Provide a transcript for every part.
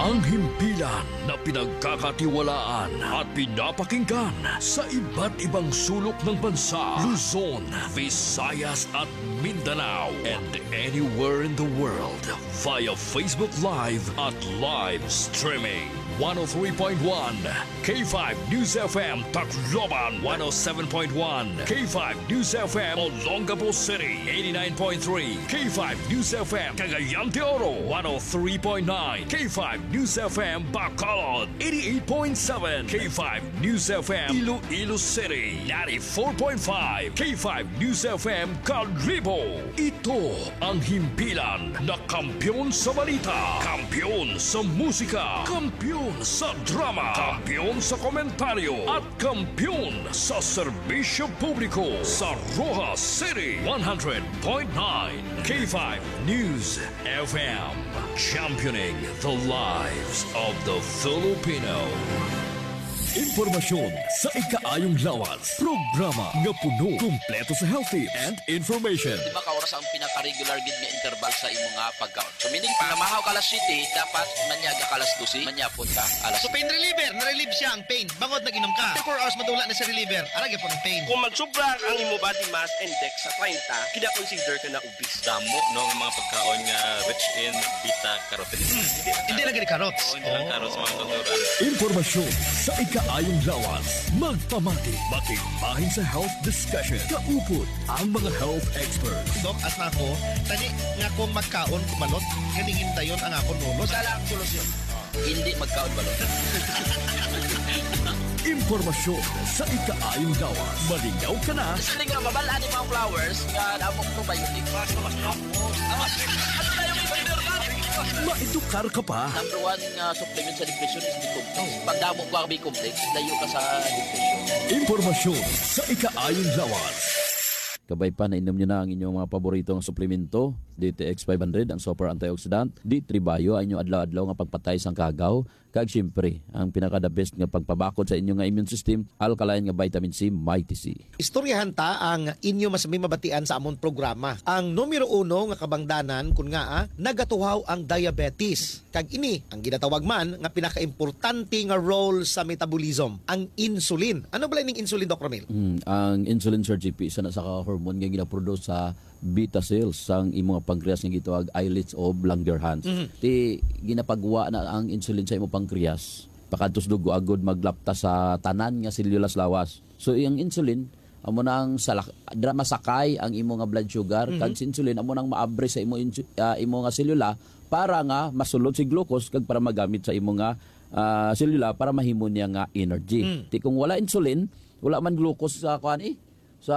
Ang himpilan na pinagkakatiwalaan at pinapakinggan sa iba't ibang sulok ng bansa, Luzon, Visayas at Mindanao, and anywhere in the world via Facebook Live at live streaming. 103.1 K5 News FM Tacloban, 107.1 K5 News FM Olongapo City, 89.3 K5 News FM Cagayan de Oro, 103.9 K5 News FM Bacolod, 88.7 K5 News FM Iloilo City, 94.5 K5 News FM Calibo. Ito ang himpilan na kampiyon sa balita, kampiyon sa musika, kampiyon sa drama, kampiyon sa komentaryo at kampiyon sa serbisyo publiko sa Rojas City. 100.9 K5 News FM, championing the lives of the Filipino. Impormasyon sa ikaayong lawas. Programa nga puno, kumpleto sa healthy and information. Di ba kaoras ang pinaka-regular gid nga interval sa imong nga pagkaon? So meaning pa mahaw kalas 7, dapat manyaga kalas 12, manyapon ka alas. So pain reliever, na-relieve siya ang pain. Bangod nag-inom ka. 4 hours madula na sa reliever. Arag po ng pain. Kung magsubra ang imo body mass index sa 30, kina-consider ka na obese. Damo no ang mga pagkaon nga rich in beta-carotene. Hindi lang gani carrots. Hindi lang carrots mga tuturan. Informasyon sa ikaayong lawas. Magpamati, makibahin sa health discussion. Kaupot ang mga health experts. Dok, as na ako, tani nga kung magkaon kumalot, ganingin tayon ang akong nulos. Sala ang solusyon. Hindi magkaon balot. Impormasyon sa ikaayong lawas. Malinaw ka na. Sali nga babalaan ni mga flowers nga damok probiotic. Maedukar ka pa. Number 1 nga supplement sa depression is B-complex. Pag damok ka B-complex, layo ka sa depression. Impormasyon sa ikaayong lawas. Kabay pa na inom nyo na ang inyong mga paboritong suplemento. DTX 500 ang super antioxidant. D3 Bio ang inyong adlaw-adlaw nga pagpatay sang kagaw. Kag siyempre, ang pinaka-the best nga pagpabakod sa inyong nga immune system, alkaline nga vitamin C, Mighty C. Istoryahan ta ang inyo mas may mabatian sa among programa. Ang numero 1 nga kabangdanan kun nga nagatuhaw ang diabetes. Kag ini ang ginatawag man nga pinaka-importante nga role sa metabolism, ang insulin. Ano ba ning insulin, Dr. Romel? Ang insulin, Sir GP, isa na sa hormone nga ginaproduce sa beta cells sang imong pancreas nga gitawag islets of Langerhans. Ti ginapagwa na ang insulin sa imong pancreas pakadtos dugo agod maglapta sa tanan nga sellulas lawas. So iyang insulin amo nang masakay ang imo nga blood sugar kag si insulin amo nang maabre sa imo nga selula para nga masulod si glucose kag para magamit sa imo nga selula para mahimo niya nga energy. Ti kung wala insulin, wala man glucose sa kuan sa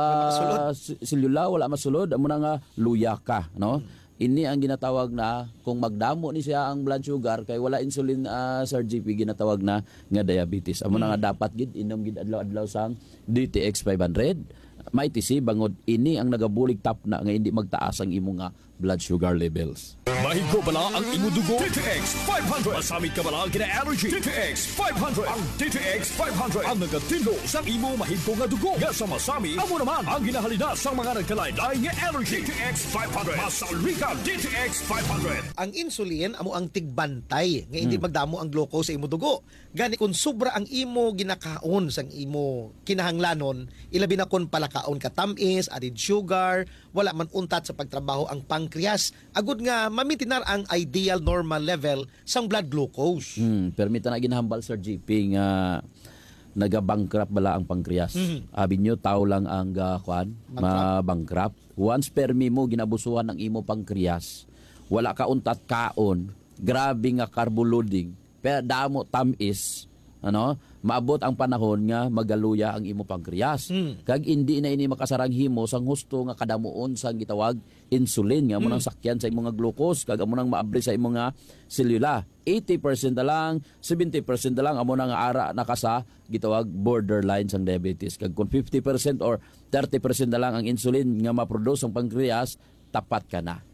selula, wala masulod, amo na nga luya ka, no? Ini ang ginatawag na kung magdamo ni siya ang blood sugar kay wala insulin, Sir GP, ginatawag na nga diabetes. Amo na nga dapat gid inom gid adlaw-adlaw sang DTX 500. Mighty C bangod ini ang nagabulig tap na nga hindi magtaas ang imo nga blood sugar levels. Mahigo bala ang imo dugo? DTX 500. Masamit ka bala ang kina-allergy? DTX 500. Ang DTX 500 ang nagatindog sa imo mahigo nga dugo. Nga sa masami, amo naman ang ginahalina sa mga nagkalain-lain nga allergy. DTX 500. Masalika DTX 500. Ang insulin amo ang tigbantay nga hindi magdamo ang glucose sa imo dugo. Gani kung sobra ang imo ginakaon sang imo kinahanglanon, ilabi na kon palakaon ka tamis, added sugar, wala man untat sa pagtrabaho ang pancreas, agud nga mamitinar ang ideal normal level sang blood glucose. Permita na ginahambal, Sir GP, nga naga-bankrupt bala ang pancreas. Abi nyo, tao lang ang ma-bankrupt. Once permi mo, ginabusuhan ang imo pancreas, wala ka untat kaon, grabe nga carbo loading, pero damo tamis, maabot ang panahon nga magaluya ang imo pancreas. Kag hindi na ini makasarang himo sang husto nga kadamuon sang gitawag insulin nga amo nang sakyan sa imo nga glucose kag amo nang maabri sa imo nga selula. 80% na lang, 70% na lang amo nang ara nakasa gitawag borderline sang diabetes. Kag kung 50% or 30% na lang ang insulin nga ma-produce ang pancreas, tapat ka na.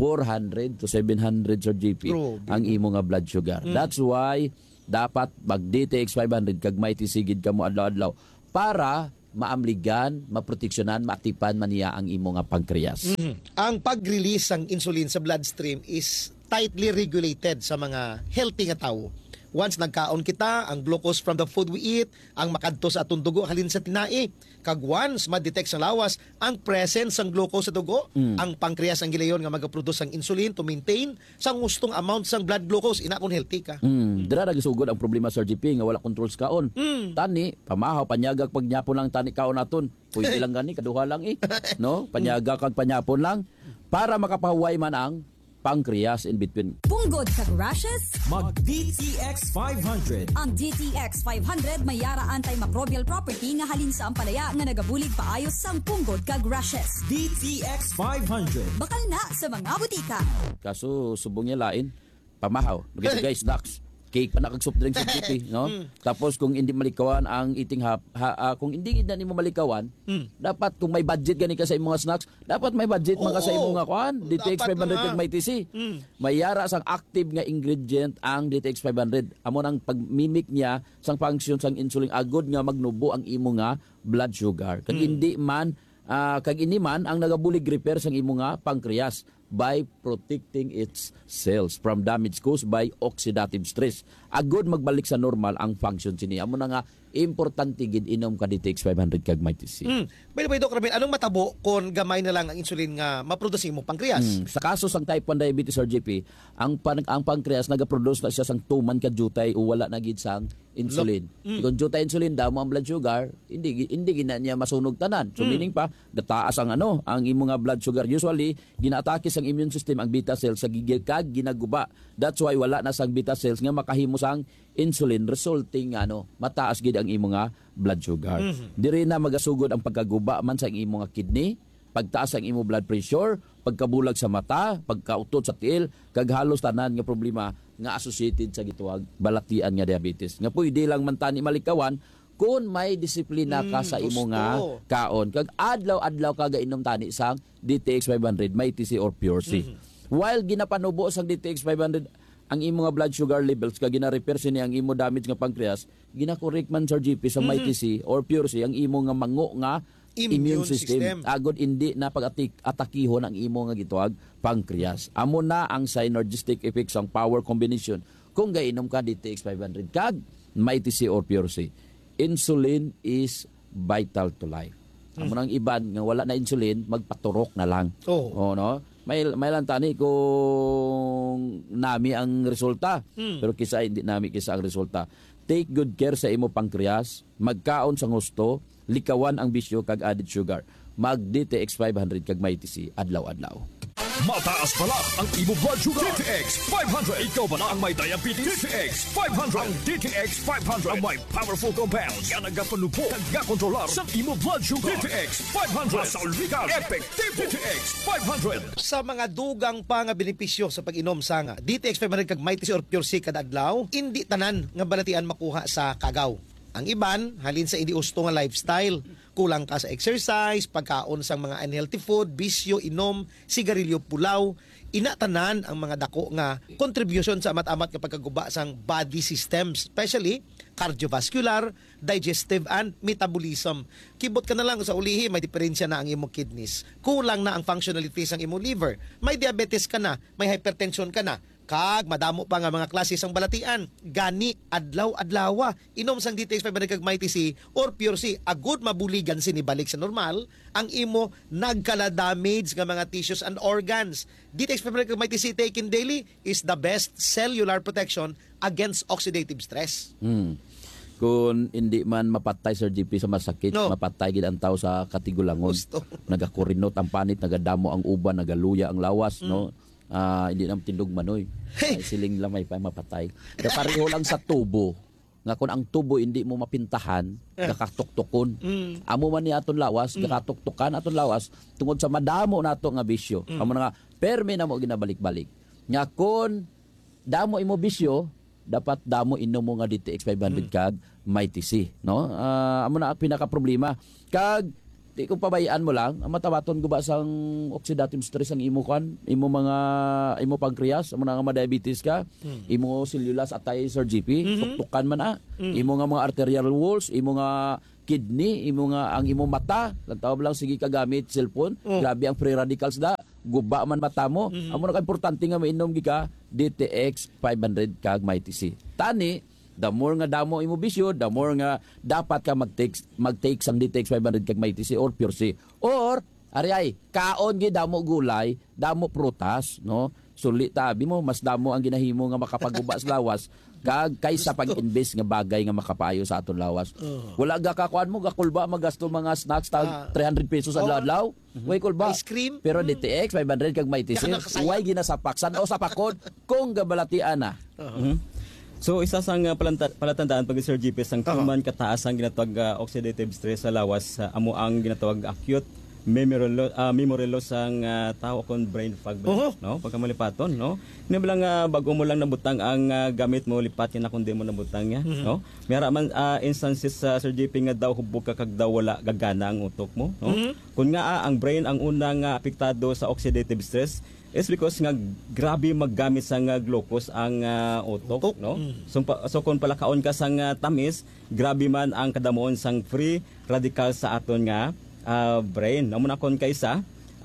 400 to 700 Sir GP ang imo nga blood sugar. That's why dapat mag DTX 500 kag Mighty Sigid ka mo adlaw-adlaw para maamligan, maproteksyonan, maatipan man niya ang imo nga pancreas. Ang pag-release ng insulin sa bloodstream is tightly regulated sa mga healthy nga tao. Once nagkaon kita, ang glucose from the food we eat, ang makadto sa atong dugo halin sa tinai. Kag once ma-detect sa lawas ang presence ng glucose sa dugo, ang pancreas ang gilayon nga magaproduce ang insulin to maintain sa gustong amount sang blood glucose ina kung healthy ka. Dira nagisugod ang problema Sir GP nga wala control sa kaon. Tani, pamahaw panyagag pagyapon lang tani kaon naton. Pwede lang gani kaduha lang no? Panyagag kag panyapon lang para makapahuway man ang pancreas in between. Punggod kag rashes? Mag DTX 500. Ang DTX 500 may yara antimicrobial property nga halin sa ampalaya nga nagabulig paayos sang punggod kag rashes. DTX 500. Bakal na sa mga butika. Kaso subong niya lain, pamahaw. Guys, snacks. Cake pa nakag-soft drink sa GP, no? Tapos kung hindi malikawan ang eating kung hindi na nimo malikawan, dapat kung may budget gani ka sa imong mga snacks, dapat may budget man ka sa imong mga kuan, DTX 500 kag may TC. May yara sang active nga ingredient ang DTX 500. Amo nang pagmimik niya sang function sang insulin agod nga magnubo ang imo nga blood sugar. Kag hindi man kag ini man ang nagabulig repair sang imo nga pancreas by protecting its cells from damage caused by oxidative stress. Agod magbalik sa normal ang function sini. Amo na nga importante gid inom ka DTX 500 kag may TC. By the way, Dr. Ramil, anong matabo kung gamay na lang ang insulin nga maproduce mo pancreas? Sa kaso sang type 1 diabetes or GP, ang pancreas nagaproduce na siya sang tuman ka jutay o wala na gid sang insulin. Kung jutay insulin daw mo ang blood sugar, hindi gina niya masunog tanan. So meaning pa gataas ang ang imo nga blood sugar. Usually ginaatake sang immune system ang beta cells sa gigikag ginaguba. That's why wala na sang beta cells nga makahimo sang insulin resulting mataas gid ang imo nga blood sugar. Diri na magasugod ang pagkaguba man sa imo nga kidney, pagtaas ang imo blood pressure, pagkabulag sa mata, pagkautot sa tiil, kag halos tanan nga problema nga associated sa gituwag balatian nga diabetes. Nga pwede lang man tani malikawan kung may disiplina ka sa imo nga kaon. Kag adlaw-adlaw ka gainom tani sang DTX 500, may TC or Pure C. While ginapanubo sang DTX 500 ang imo nga blood sugar levels kag gina-repair sini ang imo damage nga pancreas, gina-correct man Sir GP sa may TC or Pure C ang imo nga mango nga immune system. Agod hindi na pag-atakihon ang imo nga gituag pancreas. Amo na ang synergistic effects ang power combination kung gainom ka DTX 500 kag may TC or Pure C. Insulin is vital to life. Amo nang iban nga wala na insulin, magpaturok na lang. No? May lang tani kung nami ang resulta. Pero kisa hindi nami kisa ang resulta. Take good care sa imo pancreas, magkaon sa gusto, likawan ang bisyo kag added sugar. Mag DTX 500 kag may TC adlaw-adlaw. Mataas pala ang imo blood sugar. DTX 500. Ikaw ba na ang may diabetes? DTX 500. Ang DTX 500 ang may powerful compounds nga nagapanupo kag gakontrolar sa imo blood sugar. DTX 500. Masaulika. Effective DTX 500. Sa mga dugang pa nga benepisyo sa pag-inom sa nga DTX 500 kag may TC or Pure C kada adlaw, hindi tanan nga balatian makuha sa kagaw. Ang iban, halin sa hindi usto nga lifestyle. Kulang ka sa exercise, pagkaon sang mga unhealthy food, bisyo, inom, sigarilyo, pulaw. Inatanan ang mga dako nga contribution sa amat-amat nga pagkaguba sang body systems, especially cardiovascular, digestive, and metabolism. Kibot ka na lang sa ulihi, may diferensya na ang imong kidneys. Kulang na ang functionalities ng imong liver. May diabetes ka na, may hypertension ka na. Kag madamo pa nga mga klase sang balatian. Gani adlaw-adlawa inom sang DTX 500 kag may TC or Pure C agud mabuligan sinibalik sa normal ang imo nagkala damage nga mga tissues and organs. DTX 500 kag may TC taken daily is the best cellular protection against oxidative stress. Kung hindi man mapatay Sir GP sa masakit, mapatay gid ang tao sa katigulangon. Nagakurinot ang panit, nagadamo ang uban, nagaluya ang lawas, no? Hindi naman tindog manoy. Siling lamay pa mapatay. Kaya pareho lang sa tubo. Nga kung ang tubo hindi mo mapintahan, gakatuktukon. Amo man ni aton lawas, gakatuktukan aton lawas tungod sa madamo nato nga bisyo. Amo na nga permi na mo ginabalik-balik. Nga kung damo imo bisyo, dapat damo inom mo nga DTX 500 kag may TC, no? Amo na pinaka problema. Kag di kung pabayaan mo lang, ang matawaton guba sang oxidative stress ang imo imo pancreas, amo na nga diabetes ka, imo cellulose atay Sir GP, tuktukan man imo nga mga arterial walls, imo nga kidney, ang imo mata, lang tawag lang sige kagamit cellphone, grabe ang free radicals da, guba man mata mo, amo na ka importante nga mainom gi ka DTX 500 kag Mighty C. Tani, the more nga damo imo bisyo, the more nga dapat ka mag-take sang DTX 500 kag Mighty C or Pure C. Or ari kaon gi damo gulay, damo prutas, no? Suli tabi mo mas damo ang ginahimo nga makapaguba sa lawas kag kaysa pag-invest nga bagay nga makapayo sa aton lawas. Wala ga kakuan mo gakulba magasto mga snacks tag 300 pesos adlaw. Way kulba. Ice cream. Pero DTX 500 kag Mighty C, way ginasapak san o sa pakod kung gabalatian na. So isa sang palatandaan pag Sir GP sang tuman kataas ang ginatawag oxidative stress sa lawas amo ang ginatawag acute memory loss ang tao kon brain fog no pagka malipaton no ini lang bago mo lang nabutang ang gamit mo lipat kina kundi mo nabutang niya no mayara man instances sa Sir JP nga daw hubog ka kag daw wala gagana ang utok mo no kun nga ang brain ang unang apektado sa oxidative stress is because nga grabe maggamit sa glucose ang utok no so kung palakaon ka sang tamis grabe man ang kadamuon sang free radicals sa aton nga brain. Amo na kon kaysa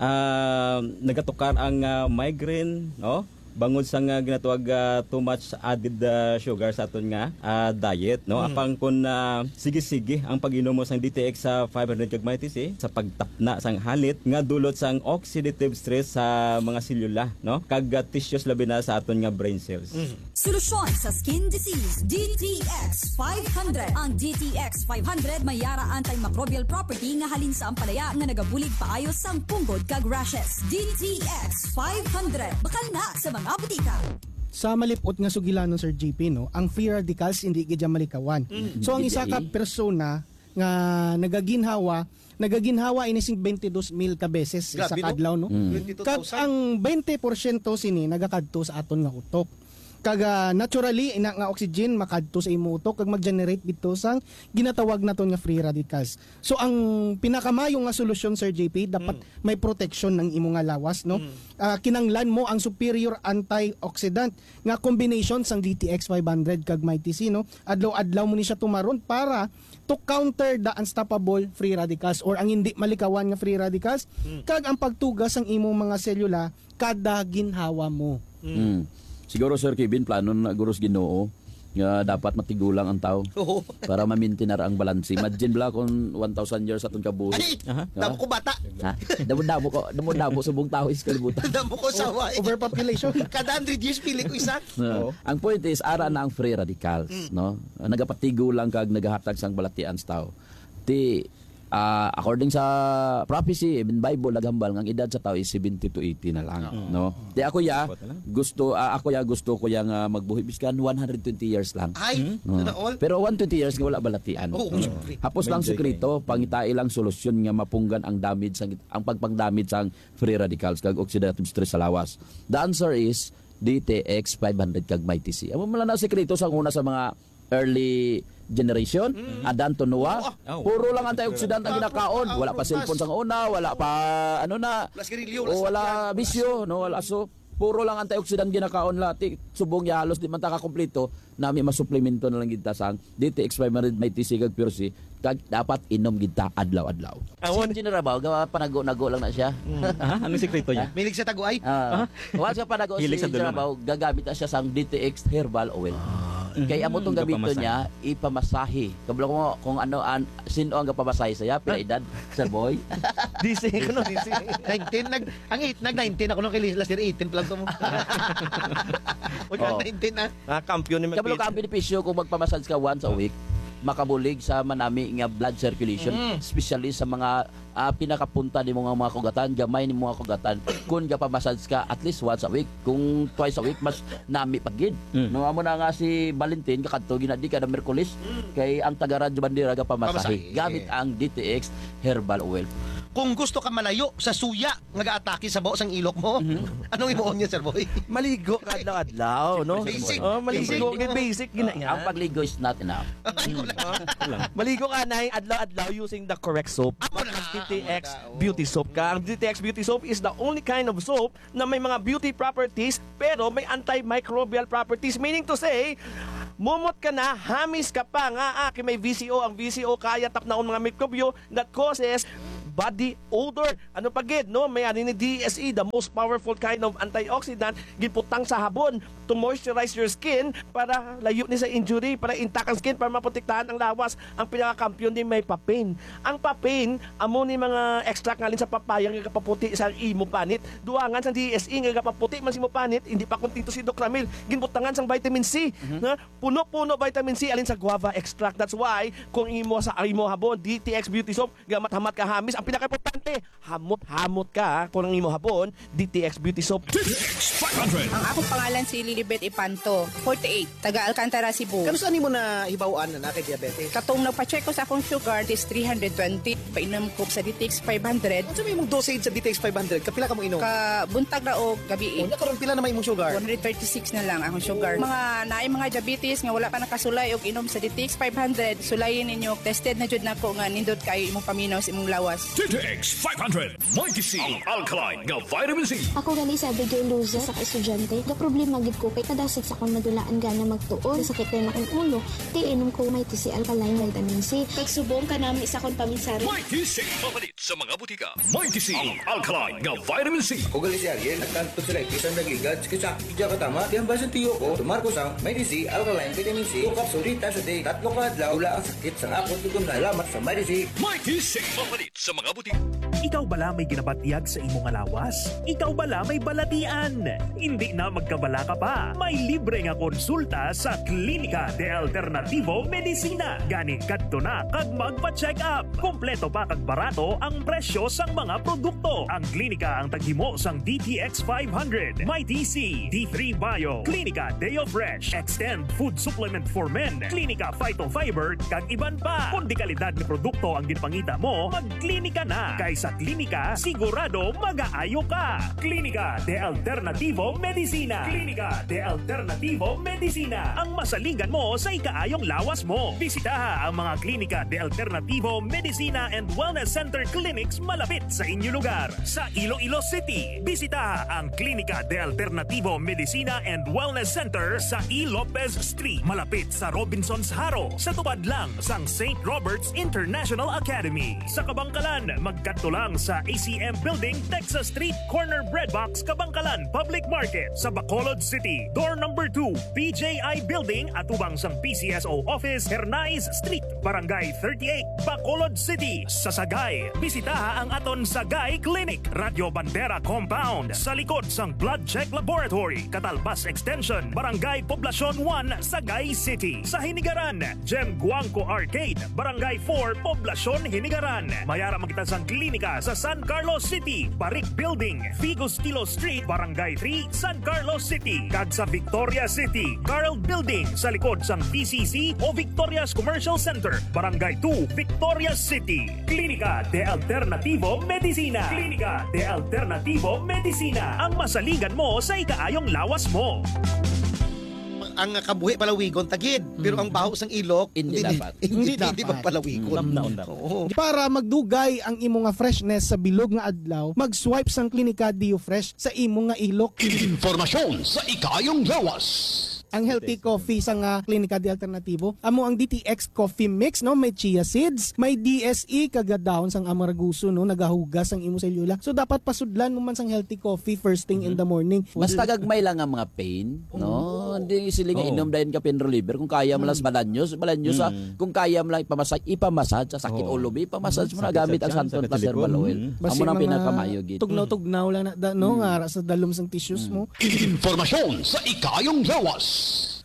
nagatukar ang migraine, no? Bangod sa ginatawag too much added sugar sa aton nga diet, no? Apang kun sige-sige ang pag-inom mo sang DTX sa 500 kag Mighty C sa pagtapna sang halit nga dulot sang oxidative stress sa mga selula, no? Kag tissues labi na sa aton nga brain cells. Solusyon sa skin disease, DTX 500. Ang DTX 500 may yara antimicrobial property nga halin sa ampalaya nga nagabulig paayos sang punggod kag rashes. DTX 500. Bakal na sa mga butika. Sa malipot nga sugilanon Sir JP no, ang free radicals hindi gid malikawan. So ang isa ka persona nga nagaginhawa ini sing 22,000 ka beses sa adlaw no. Kag ang 20% sini nagakadto sa aton nga utok. Kag naturally ina nga oxygen makadto sa imo utok kag mag-generate dito sang ginatawag naton nga free radicals. So ang pinakamayo nga solusyon Sir JP dapat may protection ng imo nga lawas no. Kinanglan mo ang superior antioxidant nga combination sang DTX 500 kag Mighty C no. Adlaw-adlaw mo ni siya tumaron para to counter the unstoppable free radicals or ang hindi malikawan nga free radicals kag ang pagtugas sang imong mga selula kada ginhawa mo. Siguro Sir Kevin, plano na guros Ginoo nga dapat matigulang ang tao para ma-maintain ang balanse. Imagine bala kung 1,000 years atong kabuhi. Damo ko bata. Ha? Damo sa buong tao is kalibutan. Damo ko sawa. Overpopulation. Kada 100 years pili ko isa. Ang point is ara na ang free radicals, no? Nagapatigulang kag nagahatag sang balatian sa tao. According sa prophecy in Bible naghambal nga ang edad sa tao is 70 to 80 na lang no di ako gusto ko yang magbuhi biskan 120 years lang pero 120 years nga wala balatian hapos lang sekreto pangitai lang solusyon nga mapunggan ang damage ang pagpangdamage sang free radicals kag oxidative stress sa lawas. The answer is DTX 500 kag Mighty C. Amo man na sekreto sa una sa mga early generation, Adan to Noah, puro lang antioxidant ang ginakaon. Wala pa cellphone sa una, wala pa wala bisyo, no, wala so puro lang antioxidant ginakaon lati. Subong ya halos di man ta kompleto nami masuplemento na lang kita sang DTX 500 Mighty C kag Pure C kag dapat inom kita adlaw-adlaw. Awon Rabaw gawa panago-nago lang na siya. Ano sekreto niya? Milig sa taguay. Once ka panago si Rabaw gagamit na siya sang DTX herbal oil. Kaya amo tong gamito niya ipamasahe. Kablo ko kung ano sino ang gapamasahe saya pila edad Sir Boy. DC ko no DC. 19 nag-19 ako no kay last year 18 lang to mo. O 19 na. Kampiyon ni Kablo ka ang benepisyo kung magpamassage ka once a week makabulig sa manami nga blood circulation especially sa mga pinakapunta ni mga kugatan gamay ni mga kugatan kung gapamassage ka at least once a week kung twice a week mas nami pagid no amo na nga si Valentin kakadto ginadi kada Miyerkules kay ang taga Radyo Bandera gapamasahe gamit ang DTX herbal oil. Kung gusto ka malayo sa suya nga gaatake sa bao sang ilok mo, anong imuon niya Sir Boy? Maligo ka adlaw-adlaw, no? Basic. Maligo basic gina yan. Ang pagligo is not enough. Maligo ka na adlaw-adlaw using the correct soap. DTX Beauty Soap ka. Ang DTX Beauty Soap is the only kind of soap na may mga beauty properties pero may antimicrobial properties. Meaning to say, mumot ka na, hamis ka pa nga, may VCO. Ang VCO kaya tapnaon mga mikrobyo that causes body odor. Ano pa gid, no? May ani ni DSE, the most powerful kind of antioxidant giputang sa habon to moisturize your skin para layo ni sa injury, para intact ang skin, para maprotektahan ang lawas. Ang pinaka-kampiyon din may papain. Ang papain, amo ni mga extract ngalin sa papaya nga kapaputi sa imo panit. Duangan sa DSE nga kapaputi man si mo panit, hindi pa kontento si Doc Ramil. Ginbutangan sang vitamin C. Na puno-puno vitamin C alin sa guava extract. That's why kung imo sa imo habon DTX Beauty Soap, gamat-hamat ka hamis, ang pinaka-importante, hamot-hamot ka kung ang imo habon DTX Beauty Soap. DTX 500. Ang akong pangalan si Lilibet Ipanto, 48, taga Alcantara, Cebu. Kano saan mo na hibawaan na kay diabetes? Katong nagpa-check ko sa akong sugar is 320, painom ko sa DTX 500. Ano sabi mong dosage sa DTX 500? Kapila ka mo inom? Ka buntag na o gabi. Unya karon pila na may imong sugar? 136 na lang akong sugar. Mga naay mga diabetes nga wala pa nakasulay og inom sa DTX 500, sulayin ninyo. Tested na jud nako nga nindot kayo imong paminaw sa imong lawas. DTX 500. Mighty C. Ang alkaline nga vitamin C. Ako gali sa Abigail Loza sa estudyante. Ga problema gid ko kay kadasig sa akong madulaan gana magtuon. Sakit rin akong ulo. Di inom ko may TC alkaline vitamin C. Pagsubong ka namin sa akong paminsari. Mighty C. Mapalit sa mga butika. Mighty C. Ang alkaline nga vitamin C. Ako gali si Ariel. Nagkanto sila isang nagigad. Kisa kija katama. Di ang basan tiyo ko. Tumar ko sang Mighty C alkaline vitamin C. 2 kapsul times a day. 3 ka adlaw. Wala ang sakit sang akot. Tugon na alamat sa Mighty C. Mighty C. Mapalit sa mga butika. Ikaw bala may ginabatyag sa imong alawas? Ikaw bala may balatian? Hindi na magkabala ka pa. May libre nga konsulta sa Klinika de Alternativo Medicina. Gani kadto na kag magpa-check up. Kompleto pa kag barato ang presyo sang mga produkto. Ang klinika ang taghimo sang DTX 500, Mighty C, D3 Bio, Klinika Deo Fresh, Extend Food Supplement for Men, Klinika Phytofiber kag iban pa. Kung di kalidad ni produkto ang ginpangita mo, magklinika na. Kay sa klinika, sigurado mag-aayo ka. Klinika de Alternativo Medicina. Klinika de Alternativo Medicina. Ang masaligan mo sa ikaayong lawas mo. Bisitaha ang mga Klinika de Alternativo Medicina and Wellness Center Clinics malapit sa inyo lugar. Sa Iloilo City, bisitaha ang Klinika de Alternativo Medicina and Wellness Center sa E. Lopez Street, malapit sa Robinson's Haro, sa tupad lang sang St. Robert's International Academy. Sa Kabangkalan, magkadto lang sa ACM Building, Texas Street, Corner Breadbox, Kabangkalan Public Market. Sa Bacolod City, door number 2, BJI Building, atubang sang PCSO Office, Hernais Street, Barangay 38, Bacolod City. Sa Sagay, bisitaha ang aton Sagay Clinic, Radio Bandera Compound, sa likod sang Blood Check Laboratory, Catalbas Extension, Barangay Poblacion 1, Sagay City. Sa Hinigaran, Gem Guangco Arcade, Barangay 4, Poblacion Hinigaran. Mayara magita sang klinika sa San Carlos City, Barik Building, Figo Stilo Street, Barangay 3, San Carlos City. Kag sa Victoria City, Carl Building, sa likod sang PCC o Victoria's Commercial Center, Barangay 2, Victoria City. Klinika de Alternativo Medicina. Klinika de Alternativo Medicina. Ang masaligan mo sa ikaayong lawas mo. Ang kabuhi palawigon tagid, pero ang baho sang ilok Hindi dapat. hindi dapat. palawigon. Oo. Para magdugay ang imo nga freshness sa bilog nga adlaw, mag-swipe sang Klinika Deo Fresh sa imo nga ilok. Informasyon sa ikayong lawas. Ang healthy coffee sa nga Klinika de Alternativo, amo ang DTX coffee mix, no, may chia seeds, may DSE kagadahon sang amarguso, no, nagahugas ang imo selula. So dapat pasudlan mo man sang healthy coffee first thing in the morning. Basta gagmay lang ang mga pain, no? Hindi siling inom dayon ka pain reliever kung kaya mo lang sa balanyos sa kung kaya mo lang ipamasad sa sakit ulo, ipamasad mo na gamit ang Santon Plus herbal oil. Amo nang pinakamayo gid. Tugnaw-tugnaw lang na no, nga sa dalom sang tissues mo. Informasyon sa ikayong lawas.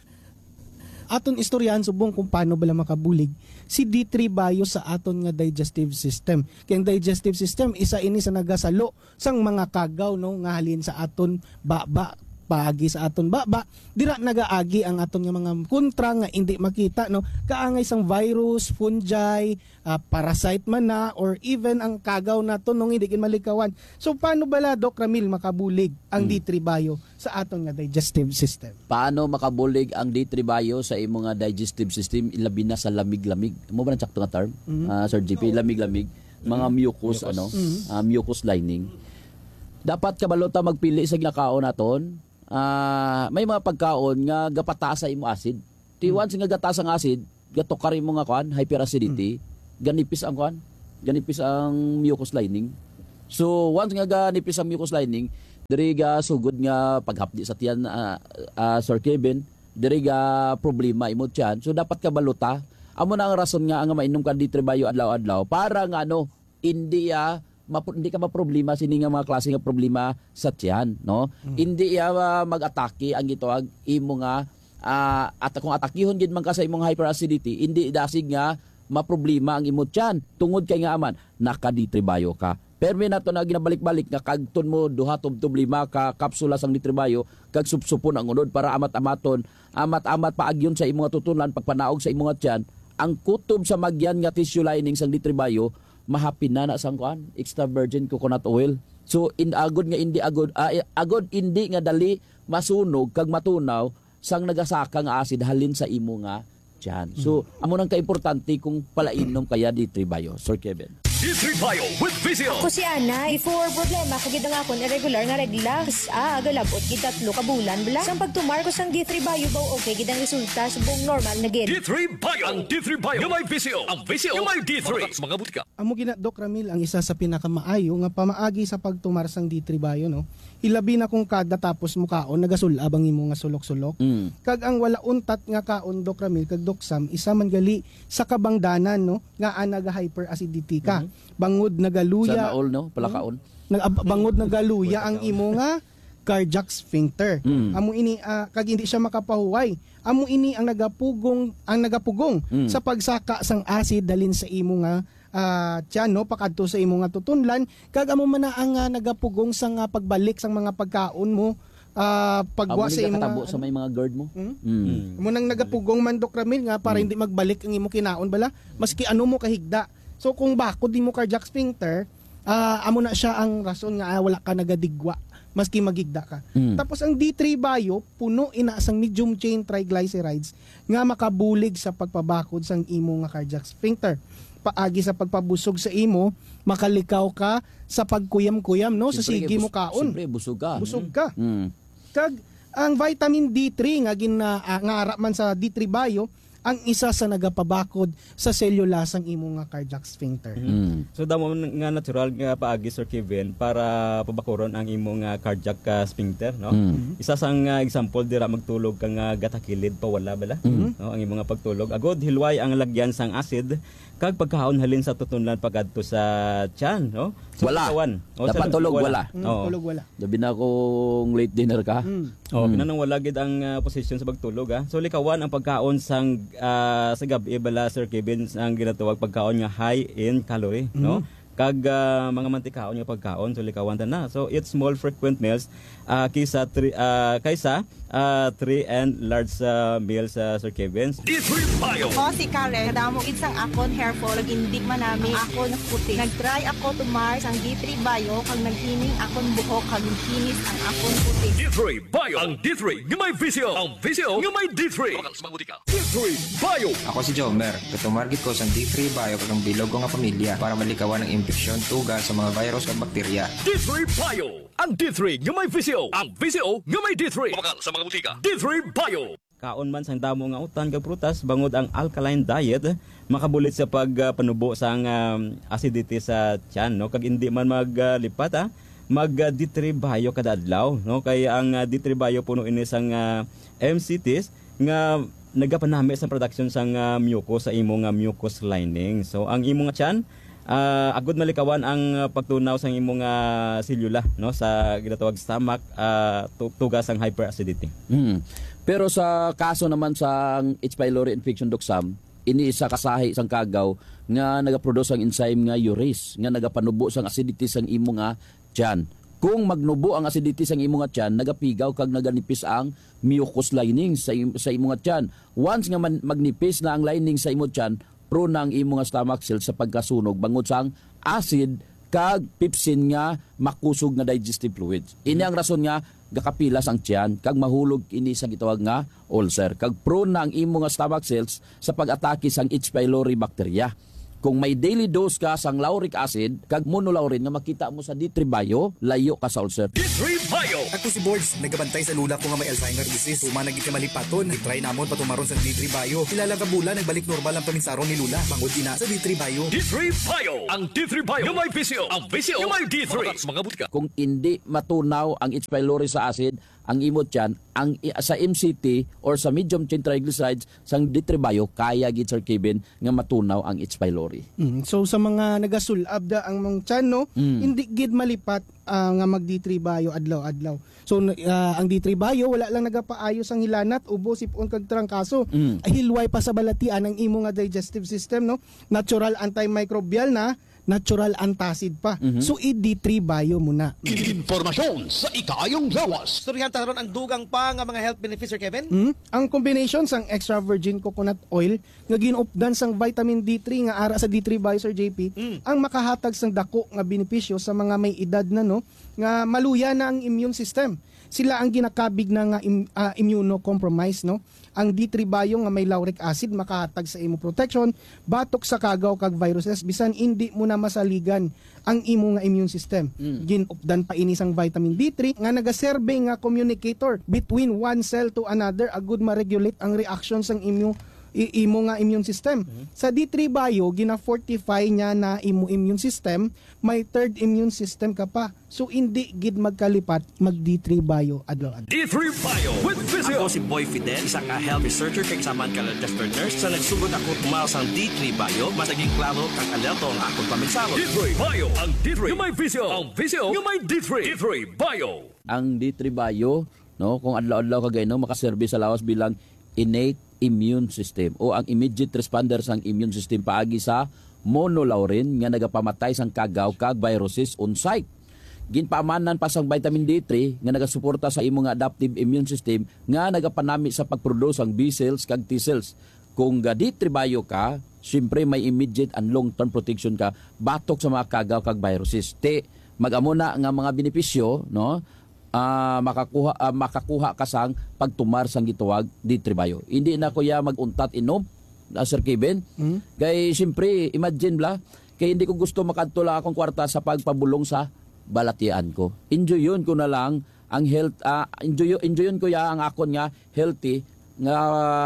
Aton istoryahan subong kung paano bala makabulig si D3 Bio sa aton nga digestive system. Kaya ang digestive system isa ini sa nagasalo sang mga kagaw, no, nga halin sa aton baba, paagi sa aton baba, dira nagaagi ang aton nga mga kontra nga hindi makita, no, kaangay sang virus, fungi, parasite man na, or even ang kagaw naton nung hindi kin malikawan. So paano bala, Doc Ramil, makabulig ang D3 Bio sa aton nga digestive system? Paano makabulig ang D3 Bio sa imo nga digestive system, ilabi na sa lamig-lamig? Mo ba nang sakto nga term? Sir GP, lamig-lamig, mga mucus, mucus lining. Dapat kabalo ta magpili sa ginakaon naton. May mga pagkaon nga gapataas sa imo acid. Once nga gataas ang acid, gatokari mo nga kuan, hyperacidity, ganipis ang kuan, ganipis ang mucous lining. So once nga ganipis ang mucous lining, diri ga sugod nga paghapdi sa tiyan Sir Kevin, diri ga problema imo tiyan. So dapat ka baluta. Amo na ang rason nga mainom ka D3 Bio adlaw-adlaw para nga hindi ka maproblema sini nga mga klase nga problema sa tiyan, no? Hindi mag-atake ang gitawag imo nga at kung atakihon gid man ka sa imong hyperacidity, hindi dasig nga maproblema ang imong tiyan tungod kay nga aman naka D3 Bio ka. Permi nato na ginabalik-balik nga kagton mo duha tub 5 ka kapsula sang D3 Bio kag supsupon ang unod para amat-amat paagyon sa imong tutunan pagpanaog sa imong tiyan. Ang kutob sa magyan nga tissue lining sang D3 Bio mahapin na sang kuan extra virgin coconut oil. So agod hindi nga dali masunog kag matunaw sang nagasaka nga acid halin sa imo nga tiyan. So amo nang kaimportante kung palainom kaya D3 Bio, Sir Kevin. D3 Bio with Vizio. Ako si Ana, before problema kagid nga akon irregular nga regla. Agalabot gid 3 ka bulan bala. Sang pagtumar ko sang D3 Bio ba okay gid ang resulta subong normal na gid. D3 Bio, ang D3 Bio, may Vizio. Ang Vizio, may D3. Mga butika. Amo gina Doc Ramil ang isa sa pinakamaayo nga pamaagi sa pagtumar sang D3 Bio, no. Ilabi na kung kada tapos mo kaon nagasulab ang imo nga sulok-sulok. Kag ang wala untat nga kaon Doc Ramil kag Doc Sam isa man gali sa kabangdanan, no, nga naga hyperacidity ka. Bangod nagaluya. Sana all, no? Palakaon. Bangod nagaluya ang imo nga cardiac sphincter. Amo ini kag hindi siya makapahuway. Amo ini ang nagapugong sa pagsaka sang acid dalin sa imo nga tiyan, no, pakadto sa imo nga tutunlan kag amo man ang nagapugong sang pagbalik sang mga pagkaon mo pagwa sa imo katabo sa may mga guard mo. Mo nang nagapugong man Doc Ramil nga para hindi magbalik ang imo kinaon bala maski ano mo kahigda. So kung bakod di mo cardiac sphincter, amo na siya ang rason nga wala ka nagadigwa maski magigda ka. Tapos ang D3 Bio puno ina sang medium chain triglycerides nga makabulig sa pagpabakod sang imo nga cardiac sphincter. Paagi sa pagpabusog sa imo, makalikaw ka sa pagkuyam-kuyam, no, sa sige mo kaon. Siyempre busog ka. Busog ka. Kag ang vitamin D3 nga ara man sa D3 Bio ang isa sa nagapabakod sa selulasang imo nga cardiac sphincter. So damo nga natural nga paagi Sir Kevin para pabakuron ang imo nga cardiac sphincter, no? Isa sang example dira magtulog ka nga gatakilid pa wala bala, no, ang imo nga pagtulog. Agod hilway ang lagyan sang acid kag pagkaon halin sa tutunlan pagadto sa tiyan, no? So, wala. Dapat tulog wala. Tulog wala. Dabi na kung late dinner ka. Pinanong wala gid ang position sa pagtulog, ha. So likawan ang pagkaon sang sa gabi bala Sir Kevin ang ginatawag pagkaon nga high in calorie, no? Kag mga mantikaon nga pagkaon so likawan ta na. So eat small frequent meals kaysa 3 and large meals Sir Kevin. D3 Bio. Ako si Karen, kadamo isang akon hair fall, nag-indik man namin ako na puti. Nag-try ako tumar sang D3 Bio, kag naghining akon buhok, kag kinis ang akon puti. D3 Bio, ang D3 nga may Vizio. Ang Vizio nga may D3. D3 Bio. Ako si Jomer, katumargit ko sa D3 Bio kag ang bilog ko nga pamilya para malikawan ng infeksyon, tuga sa mga virus at bakterya. D3 Bio, ang D3 nga may Vizio. Ang Vizio nga may D3. Pabakal sa mga butika. D3 Bio. Kaon man sang damo nga utan kag prutas bangod ang alkaline diet makabulit sa pagpanubo sang acidity sa tiyan, no, kag hindi man maglipat mag D3 Bio kada adlaw, no, kay ang D3 Bio puno ini sang MCTs nga nagapanami sa production sang mucus sa imo nga mucous lining. So ang imo nga tiyan agud malikawan ang pagtunaw sang imo nga selula, no, sa ginatawag stomach tugas ang hyperacidity. Pero sa kaso naman sa H. pylori infection Doc Sam, ini isa kasahi sang kagaw nga nagaproduce ang enzyme nga urease nga nagapanubo sang acidity sang imo nga tiyan. Kung magnubo ang acidity sang imo nga tiyan, nagapigaw kag naganipis ang mucous lining sa imo nga tiyan. Once nga magnipis na ang lining sa imo tiyan, prone na ang imo nga stomach cells sa pagkasunog bangod sang acid kag pepsin nga makusog nga digestive fluids. Ini ang rason nga gakapilas ang tiyan kag mahulog ini sa gitawag nga ulcer kag prone na ang imo nga stomach cells sa pag-atake sang H. pylori bacteria. Kung may daily dose ka sang lauric acid kag monolaurin nga makita mo sa D3 Bio, layo ka sa ulcer. D3 Bio. Ako si Boards, nagabantay sa lula ko nga may Alzheimer disease. Humanagit ka malipaton, nag-try namon patumaron sa D3 Bio. Kilala ka bula, nagbalik normal ang paminsaron ni lula. Bangod ina sa D3 Bio. D3 Bio. Ang D3 Bio yung may PCO. Ang PCO yung may D3. Mga butika. Kung hindi matunaw ang H. pylori sa acid, ang imot yan, sa MCT or sa medium chain triglycerides sang D3 Bio, kaya gid Sir Kevin nga matunaw ang H. pylori. So sa mga nagasulab da ang mga tiyan, no, hindi gid malipat nga mag D3 Bio adlaw-adlaw. So ang D3 Bio wala lang nagapaayos ang hilanat, ubo, sipon kag trangkaso. Hilway pa sa balatian ang imo nga digestive system, no. Natural antimicrobial na, natural antacid pa. So D3 Bio muna. Informasyon sa ikayong lawas. Storyahan taron ang dugang pa nga mga health benefits, Sir Kevin? Ang combination sang extra virgin coconut oil nga ginupdan sang vitamin D3 nga ara sa D3 Bio, Sir JP, ang makahatag sang dako nga benepisyo sa mga may edad na, no, nga maluya na ang immune system. Sila ang ginakabig na nga immunocompromised, no. Ang D3 Bio nga may lauric acid makahatag sa imo protection batok sa kagaw kag viruses bisan hindi mo na masaligan ang imo nga immune system. Ginupdan pa ini sang vitamin D3 nga nagaserbe nga communicator between one cell to another, agud ma-regulate ang reaction sang imo nga immune system. Sa D3 Bio, gina-fortify niya na imo immune system, may third immune system ka pa. So hindi gid magkalipat mag D3 Bio adlaw-adlaw. D3 Bio with Physio. Ako si Boy Fidel, isang health researcher kay kasamaan ka registered nurse. Sa nagsugod ako tumaw sang D3 Bio, mas naging klaro kang alerto ang akong paminsalo. D3 Bio. Ang D3 yung may Physio. Ang Physio yung may D3. D3 Bio. Ang D3 Bio, no, kung adlaw-adlaw ka gayno makaserbe sa lawas bilang innate immune system o ang immediate responder sang immune system paagi sa monolaurin nga nagapamatay sang kagaw kag viruses on site. Ginpamanan pa sang vitamin D3 nga nagasuporta sa imong adaptive immune system nga nagapanami sa pagproduce ang B cells kag T cells. Kung D3 Bio ka, syempre may immediate and long-term protection ka batok sa mga kagaw kag viruses. Mag-amo na nga mga benepisyo, no? Makakuha ka sang pagtumar sang gituwag D3 Bio. Hindi na kuya maguntat inom, Sir Kevin. Kay siyempre, imagine bla, kay hindi ko gusto makadtula akong kwarta sa pagpabulong sa balatian ko. Enjoyon ko na lang ang health, enjoyon ko ya ang akon nga healthy nga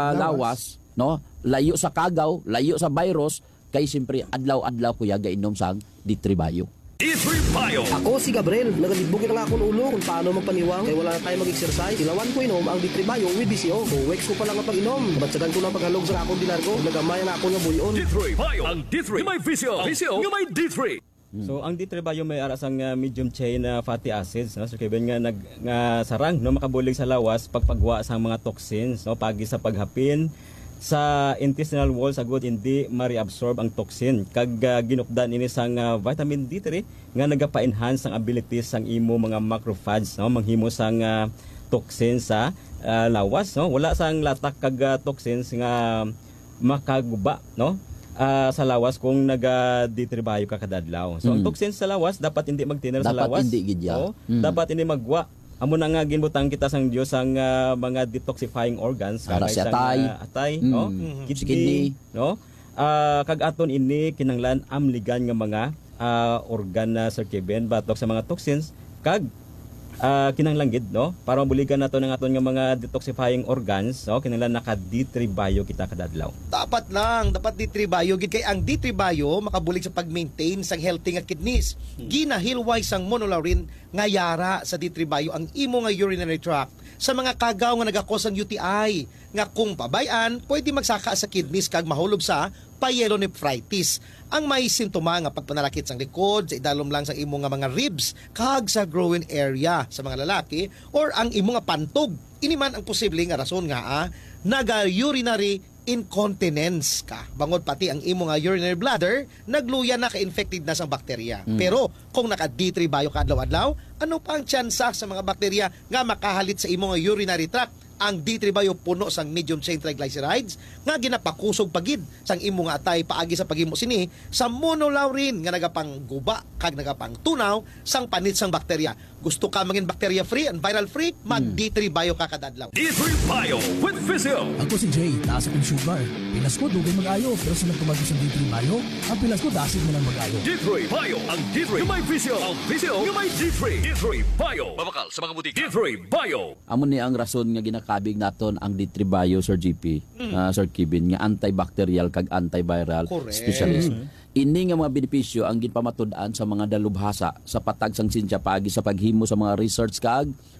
lawas, no? Layo sa kagaw, layo sa virus, kay siyempre adlaw-adlaw kuya gainom sang D3 Bio. D3 Bio. Ako si Gabriel, nagalibog na akong ulo kung paano magpaniwang kaya wala na tayo mag-exercise. Ilawan ko inom ang D3 Bio with BCO. Kung weeks ko pa lang ang pag-inom, kabatsagan ko lang paghalog sa akong dilargo. Nagamay na ako nga buyon. D3 Bio. Ang D3 yung may Physio. Physio yung may D3. So ang D3 Bio may ara sang medium chain fatty acids, no? So Kevin nga sarang, no, makabulig sa lawas pagpagwa sa mga toxins, no, pagi sa paghapin sa intestinal wall sa good hindi ma-reabsorb ang toxin kag ginupdan ini sang vitamin D3 nga nagapa-enhance ang abilities sang imo mga macrophages, no, manghimo sang toxin sa lawas, no. Wala sang latak kag toxins nga makaguba, no, sa lawas kung naga D3 Bio ka kadadlaw. So ang toxins sa lawas dapat hindi magtiner sa lawas. Dapat hindi gidya. Dapat hindi magwa. Amo na nga ginbutang kita sang Dios ang mga detoxifying organs para sa atay, no, kidney, no, kag aton ini kinanglan amligan nga mga organ na Sir Kevin batok sa mga toxins kag kinanglan gid, no, para mabuligan nato ng aton nga mga detoxifying organs, no, kinanglan naka D3 Bio kita kadadlaw. Dapat D3 Bio gid kay ang D3 Bio makabulig sa pag-maintain sang healthy nga kidneys. Ginahilway sang monolaurin nga yara sa D3 Bio ang imo nga urinary tract sa mga kagaw nga nagakos ang UTI nga kung pabayan pwede magsaka sa kidneys kag mahulog sa pyelonephritis. Ang may simptoma nga pagpanalakit sang likod, sa idalom lang sa imo nga mga ribs, kag sa growing area sa mga lalaki or ang imo nga pantog. Ini man ang posible nga rason nga naga-urinary incontinence ka. Bangod pati ang imo nga urinary bladder, nagluya na ka-infected na sang bakterya. Pero kung naka D3 Bio ka adlaw-adlaw, ano pa ang tsansa sa mga bakterya nga makahalit sa imo nga urinary tract? Ang D3 Bio puno sang medium chain triglycerides nga ginapakusog pagid sang imo nga atay paagi sa paghimo sini sa monolaurin nga nagapang guba kag nagapang tunaw sang panit sang bakterya. gusto ka maging bacteria-free and viral-free, mag-D3 Bio ka kadadlaw. D3 Bio with Physio. Ako si Jay, taas akong sugar. Pilas ko, dugay mag-ayo. Pero sa nagtumagos ng D3 Bio, ang pilas ko, dasig mo lang mag-ayo. D3 Bio, ang D3 yung may Physio. Ang Physio yung may D3. D3 Bio. Mabakal sa mga butika. D3 Bio. Amo ni ang rason nga ginakabig naton ang D3 Bio, Sir GP, Sir Kibin, nga antibacterial kag antiviral specialist. Ini nga mga benepisyo ang ginpamatud-an sa mga dalubhasa sa patag sang sinsya paagi sa paghimo sa mga research kag